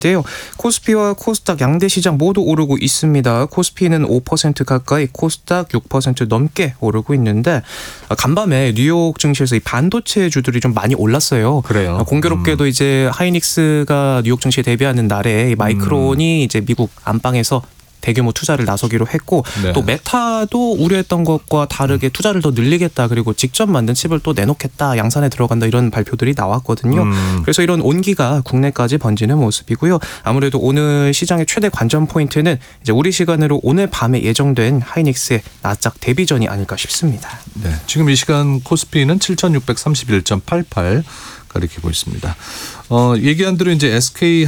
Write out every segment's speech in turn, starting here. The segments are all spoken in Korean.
인데요. 코스피와 코스닥 양대 시장 모두 오르고 있습니다. 코스피는 5% 가까이, 코스닥 6% 넘게 오르고 있는데 간밤에 뉴욕 증시에서 이 반도체 주들이 좀 많이 올랐어요. 그래요. 공교롭게도 이제 하이닉스가 뉴욕 증시에 데뷔하는 날에 마이크론이 이제 미국 안방에서 대규모 투자를 나서기로 했고 네. 또 메타도 우려했던 것과 다르게 투자를 더 늘리겠다. 그리고 직접 만든 칩을 또 내놓겠다. 양산에 들어간다. 이런 발표들이 나왔거든요. 그래서 이런 온기가 국내까지 번지는 모습이고요. 아무래도 오늘 시장의 최대 관전 포인트는 이제 우리 시간으로 오늘 밤에 예정된 하이닉스의 나스닥 데뷔전이 아닐까 싶습니다. 네, 지금 이 시간 코스피는 7,631.88 가리키고 있습니다. 얘기한 대로 이제 SK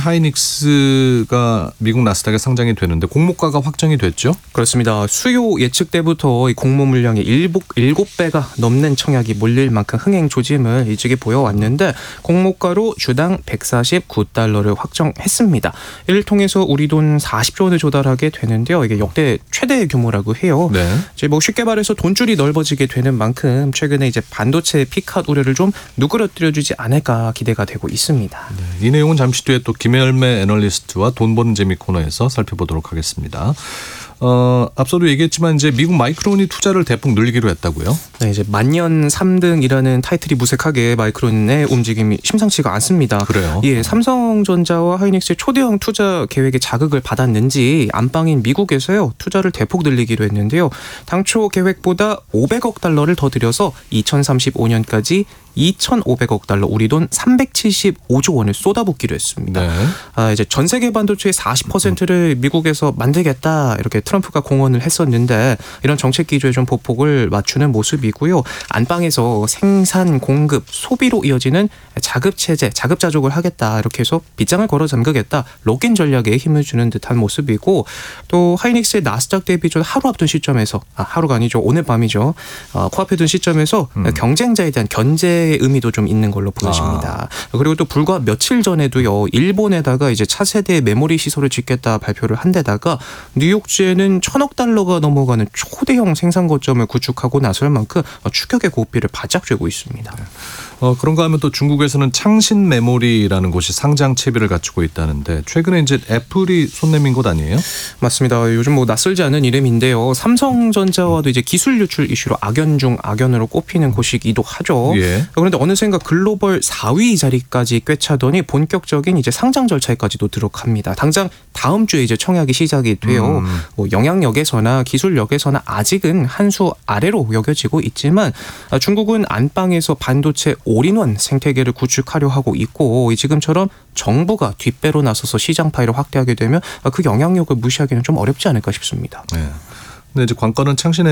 하이닉스가 미국 나스닥에 상장이 되는데 공모가가 확정이 됐죠? 그렇습니다. 수요 예측 때부터 이 공모 물량의 7배가 넘는 청약이 몰릴 만큼 흥행 조짐을 일찍이 보여왔는데 공모가로 주당 149달러를 확정했습니다. 이를 통해서 우리 돈 40조 원을 조달하게 되는데요. 이게 역대 최대 규모라고 해요. 네. 이제 뭐 쉽게 말해서 돈줄이 넓어지게 되는 만큼 최근에 이제 반도체 피컷 우려를 좀 누그러뜨려주지 않을까 기대가 되고 있습니다. 네, 이 내용은 잠시 뒤에 또 김열매 애널리스트와 돈 버는 재미 코너에서 살펴보도록 하겠습니다. 앞서도 얘기했지만 이제 미국 마이크론이 투자를 대폭 늘리기로 했다고요? 네, 이제 만년 3등이라는 타이틀이 무색하게 마이크론의 움직임이 심상치가 않습니다. 그래요? 예, 삼성전자와 하이닉스의 초대형 투자 계획에 자극을 받았는지 안방인 미국에서요 투자를 대폭 늘리기로 했는데요. 당초 계획보다 500억 달러를 더 들여서 2035년까지 2,500억 달러, 우리 돈 375조 원을 쏟아붓기로 했습니다. 네. 이제 전 세계 반도체의 40%를 미국에서 만들겠다 이렇게 트럼프가 공언을 했었는데 이런 정책 기조에 좀 보폭을 맞추는 모습이고요. 안방에서 생산, 공급, 소비로 이어지는 자급체제, 자급자족을 하겠다 이렇게 해서 빗장을 걸어 잠그겠다 록인 전략에 힘을 주는 듯한 모습이고 또 하이닉스의 나스닥 데뷔전 하루 앞둔 시점에서 하루가 아니죠. 오늘 밤이죠. 코앞에 둔 시점에서 경쟁자에 대한 견제 의미도 좀 있는 걸로 보여집니다. 그리고 또 불과 며칠 전에도요. 일본에다가 이제 차세대 메모리 시설을 짓겠다 발표를 한 데다가 뉴욕주에는 1,000억 달러가 넘어가는 초대형 생산 거점을 구축하고 나설 만큼 추격의 고삐를 바짝 쥐고 있습니다. 그런가 하면 또 중국에서는 창신 메모리라는 곳이 상장 채비를 갖추고 있다는데 최근에 이제 애플이 손 내민 것 아니에요? 맞습니다. 요즘 뭐 낯설지 않은 이름인데요. 삼성전자와도 이제 기술 유출 이슈로 악연 중 악연으로 꼽히는 곳이기도 하죠. 예. 그런데 어느샌가 글로벌 4위 자리까지 꿰차더니 본격적인 이제 상장 절차까지도 들어갑니다. 당장 다음 주에 이제 청약이 시작이 돼요. 뭐 영향력에서나 기술력에서나 아직은 한 수 아래로 여겨지고 있지만 중국은 안방에서 반도체 올인원 생태계를 구축하려 하고 있고 지금처럼 정부가 뒷배로 나서서 시장 파이를 확대하게 되면 그 영향력을 무시하기는 좀 어렵지 않을까 싶습니다. 네. 근데 이제 관건은 창신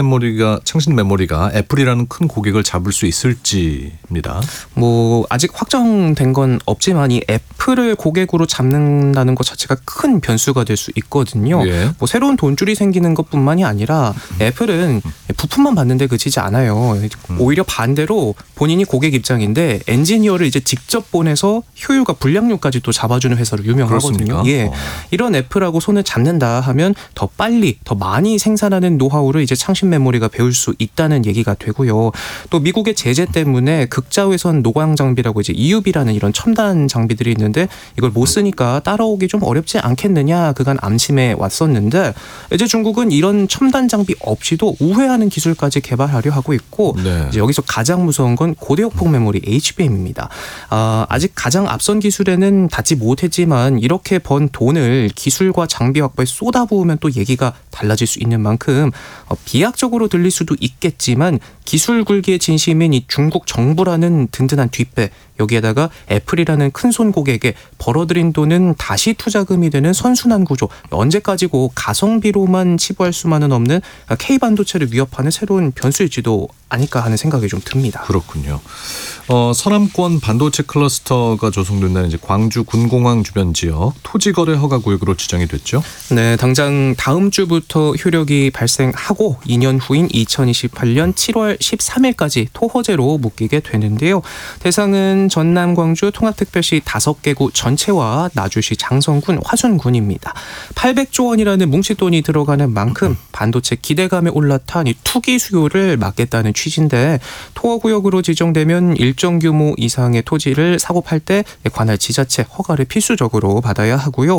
메모리가 애플이라는 큰 고객을 잡을 수 있을지입니다. 뭐 아직 확정된 건 없지만 이 애플을 고객으로 잡는다는 것 자체가 큰 변수가 될 수 있거든요. 예. 뭐 새로운 돈줄이 생기는 것뿐만이 아니라 애플은 부품만 받는데 그치지 않아요. 오히려 반대로 본인이 고객 입장인데 엔지니어를 이제 직접 보내서 효율과 불량률까지 또 잡아주는 회사로 유명하거든요. 그렇습니까? 예, 이런 애플하고 손을 잡는다 하면 더 빨리 더 많이 생산하는 노하우를 이제 창신 메모리가 배울 수 있다는 얘기가 되고요. 또 미국의 제재 때문에 극자외선 노광 장비라고 이제 EUV라는 이런 첨단 장비들이 있는데 이걸 못 쓰니까 따라오기 좀 어렵지 않겠느냐 그간 암심해 왔었는데 이제 중국은 이런 첨단 장비 없이도 우회하는 기술까지 개발하려 하고 있고 네. 이제 여기서 가장 무서운 건 고대역폭 메모리 HBM입니다. 아직 가장 앞선 기술에는 닿지 못했지만 이렇게 번 돈을 기술과 장비 확보에 쏟아부으면 또 얘기가 달라질 수 있는 만큼 비약적으로 들릴 수도 있겠지만 기술 굴기의 진심인 이 중국 정부라는 든든한 뒷배 여기에다가 애플이라는 큰손 고객에 벌어들인 돈은 다시 투자금이 되는 선순환 구조 언제까지고 가성비로만 치부할 수만은 없는 K반도체를 위협하는 새로운 변수일지도 아닐까 하는 생각이 좀 듭니다. 그렇군요. 서남권 반도체 클러스터가 조성된다는 이제 광주 군공항 주변 지역 토지 거래 허가 구역으로 지정이 됐죠? 네, 당장 다음 주부터 효력이 발생하고 2년 후인 2028년 7월 13일까지 토허제로 묶이게 되는데요. 대상은 전남, 광주, 통합특별시 5개구 전체와 나주시 장성군, 화순군입니다. 800조 원이라는 뭉칫돈이 들어가는 만큼 반도체 기대감에 올라탄 이 투기 수요를 막겠다는 취지인데 토허구역으로 지정되면 일정 규모 이상의 토지를 사고 팔 때 관할 지자체 허가를 필수적으로 받아야 하고요.